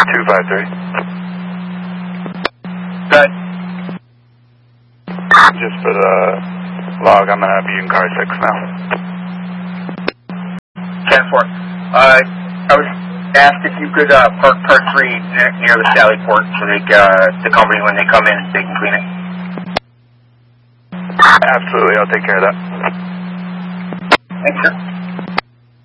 253. Good. Just for the log, I'm going to be in car 6 now. 10-4. I was asked if you could park car 3 near the Sally port so the company, when they come in, they can clean it. Absolutely, I'll take care of that. Thanks, sir.